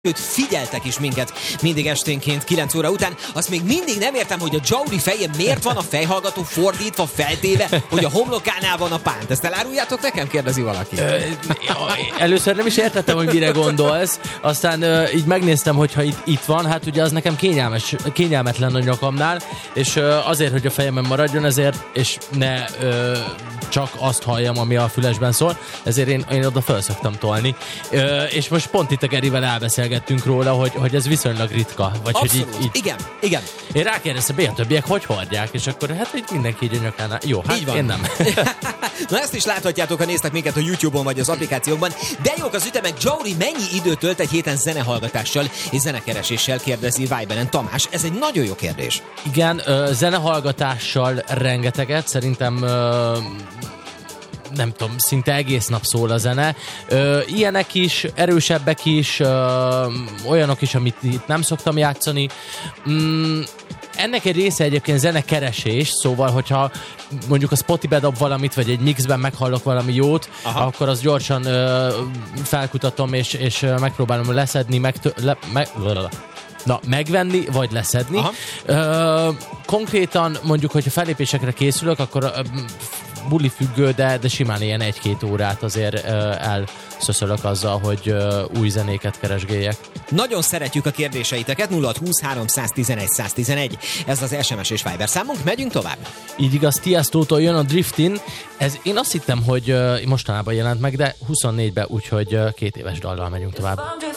Figyeltek is minket mindig esténként 9 óra után. Azt még mindig nem értem, hogy a Jauri feje miért van a fejhallgató fordítva, feltéve, hogy a homlokánál van a pánt. Ezt eláruljátok nekem? Kérdezi valaki. Először nem is értettem, hogy mire gondolsz. Aztán így megnéztem, hogyha itt van, hát ugye az nekem kényelmetlen a nyakamnál, és azért, hogy a fejemen maradjon, ezért, és ne csak azt halljam, ami a fülesben szól, ezért én oda fel szoktam tolni. És most pont itt a Gerivel elbeszélgettünk róla, hogy ez viszonylag ritka. Vagy abszolút, hogy így. Igen. Én rákérdeztem, a többiek hogy hordják, és akkor hát így mindenki így a nyakánál. Jó, hát így van. Én nem. Na ezt is láthatjátok, ha néztek minket a YouTube-on vagy az applikációkban. De jók az ütemek, Jauri mennyi időt tölt egy héten zenehallgatással és zenekereséssel, kérdezi Viberen Tamás. Ez egy nagyon jó kérdés. Igen, zenehallgatással rengeteget, szerintem nem tudom, szinte egész nap szól a zene. Ilyenek is, erősebbek is, olyanok is, amit itt nem szoktam játszani. Ennek egy része egyébként zenekeresés, szóval, hogyha mondjuk a Spotify dob valamit, vagy egy mixben meghallok valami jót, akkor azt gyorsan felkutatom, és megpróbálom leszedni, megvenni, vagy leszedni. Konkrétan mondjuk, hogyha fellépésekre készülök, akkor buli függő, de simán ilyen 1-2 órát azért elszöszölök azzal, hogy új zenéket keresgéljek. Nagyon szeretjük a kérdéseiteket, 0620 311 111. Ez az SMS és Viber számunk, megyünk tovább. Így igaz, Tiëstótól jön a Driftin. Ez én azt hittem, hogy mostanában jelent meg, de 24-ben, úgyhogy 2 éves dallal megyünk tovább.